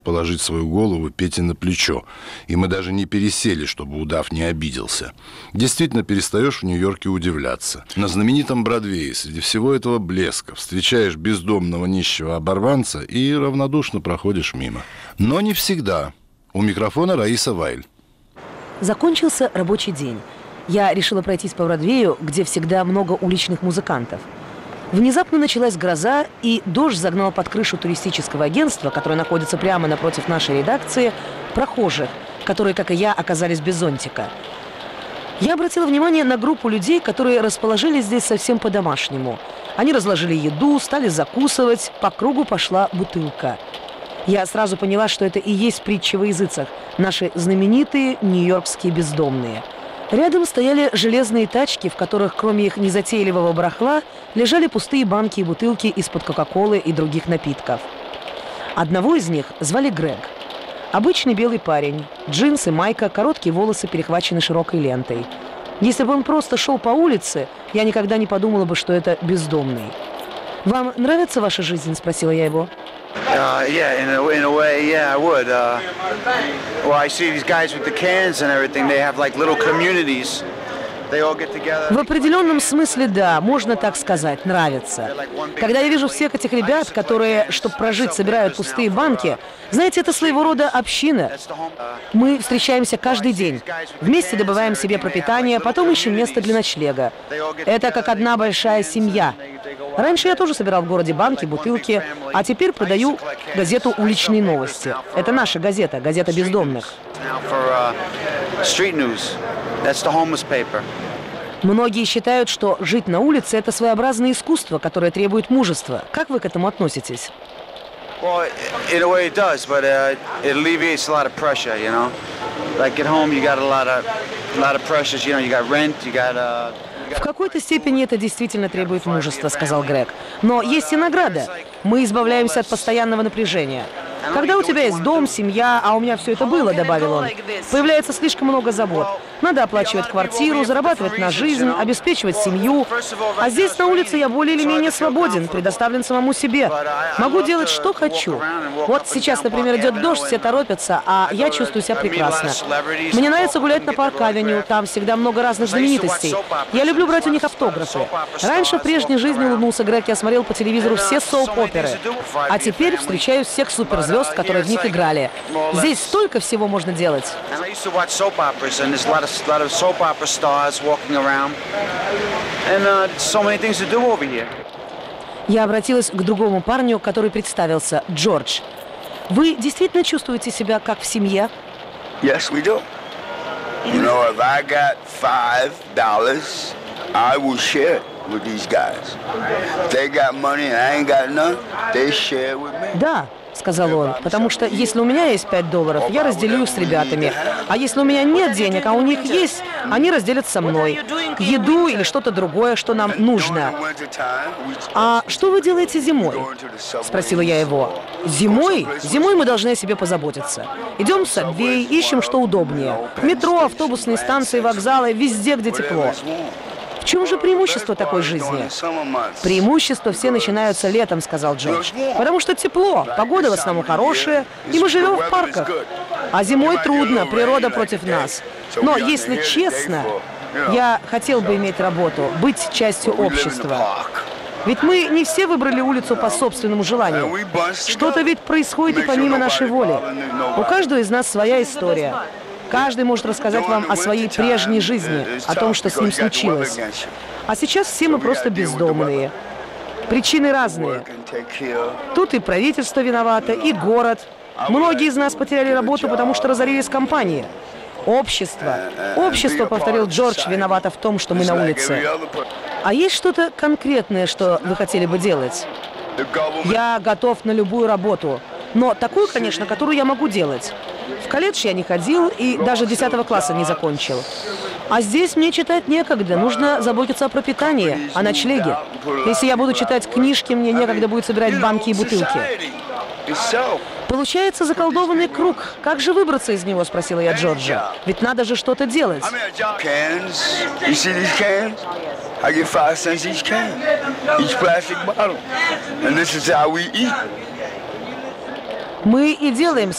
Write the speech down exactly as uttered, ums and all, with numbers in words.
положить свою голову Пете на плечо, и мы даже не пересели, чтобы удав не обиделся. Действительно, перестаешь в Нью-Йорке удивляться. На знаменитом Бродвее среди всего этого блеска встречаешь бездомного нищего оборванца и равнодушно проходишь мимо. Но не всегда. У микрофона Раиса Вайль. Закончился рабочий день. Я решила пройтись по Бродвею, где всегда много уличных музыкантов. Внезапно началась гроза, и дождь загнал под крышу туристического агентства, которое находится прямо напротив нашей редакции, прохожих, которые, как и я, оказались без зонтика. Я обратила внимание на группу людей, которые расположились здесь совсем по-домашнему. Они разложили еду, стали закусывать, по кругу пошла бутылка. Я сразу поняла, что это и есть притча во языцах, наши знаменитые нью-йоркские бездомные. Рядом стояли железные тачки, в которых, кроме их незатейливого барахла, лежали пустые банки и бутылки из-под кока-колы и других напитков. Одного из них звали Грег. Обычный белый парень, джинсы, майка, короткие волосы перехвачены широкой лентой. Если бы он просто шел по улице, я никогда не подумала бы, что это бездомный. «Вам нравится ваша жизнь?» – спросила я его. Uh, yeah, in a, in a way, yeah, I would. Uh, well, I see these guys with the cans and everything. They have like little communities. They all get together. В определенном смысле, да, можно так сказать, нравится. Когда я вижу всех этих ребят, которые, чтобы прожить, собирают пустые банки, знаете, это своего рода община. Мы встречаемся каждый день. Вместе добываем себе пропитание, потом ищем место для ночлега. Это как одна большая семья. Раньше я тоже собирал в городе банки, бутылки, а теперь продаю газету «Уличные новости». Это наша газета, газета бездомных. Многие считают, что жить на улице – это своеобразное искусство, которое требует мужества. Как вы к этому относитесь? В какой-то степени это действительно требует мужества, сказал Грег. Но есть и награда. Мы избавляемся от постоянного напряжения. Когда у тебя есть дом, семья, а у меня все это было, добавил он, появляется слишком много забот. Надо оплачивать квартиру, зарабатывать на жизнь, обеспечивать семью. А здесь на улице я более или менее свободен, предоставлен самому себе. Могу делать, что хочу. Вот сейчас, например, идет дождь, все торопятся, а я чувствую себя прекрасно. Мне нравится гулять на Парк-авеню, там всегда много разных знаменитостей. Я люблю брать у них автографы. Раньше в прежней жизни, улыбнулся Грег, я смотрел по телевизору все соуп-оперы. А теперь встречаю всех суперзвезд, которые в них играли. Здесь столько всего можно делать. Я обратилась к другому парню, который представился, Джордж. Вы действительно чувствуете себя как в семье? Yes, we do. You know, if I got five dollars, I will share it with these guys. If they got money and I ain't got none, they share with me. Да, сказал он, потому что если у меня есть пять долларов, я разделю с ребятами. А если у меня нет денег, а у них есть, они разделят со мной. Еду или что-то другое, что нам нужно. А что вы делаете зимой? Спросила я его. Зимой? Зимой мы должны о себе позаботиться. Идем в Сабвей, ищем, что удобнее. Метро, автобусные станции, вокзалы, везде, где тепло. В чем же преимущество такой жизни? Преимущества все начинаются летом, сказал Джордж. Потому что тепло, погода в основном хорошая, и мы живем в парках. А зимой трудно, природа против нас. Но, если честно, я хотел бы иметь работу, быть частью общества. Ведь мы не все выбрали улицу по собственному желанию. Что-то ведь происходит и помимо нашей воли. У каждого из нас своя история. Каждый может рассказать вам о своей прежней жизни, о том, что с ним случилось. А сейчас все мы просто бездомные. Причины разные. Тут и правительство виновато, и город. Многие из нас потеряли работу, потому что разорились компании. Общество. Общество, повторил Джордж, виновато в том, что мы на улице. А есть что-то конкретное, что вы хотели бы делать? Я готов на любую работу. Но такую, конечно, которую я могу делать. В колледж я не ходил и даже десятого класса не закончил. А здесь мне читать некогда. Нужно заботиться о пропитании, о ночлеге. Если я буду читать книжки, мне некогда будет собирать банки и бутылки. Получается заколдованный круг. Как же выбраться из него, спросила я Джорджа. Ведь надо же что-то делать. Мы и делаем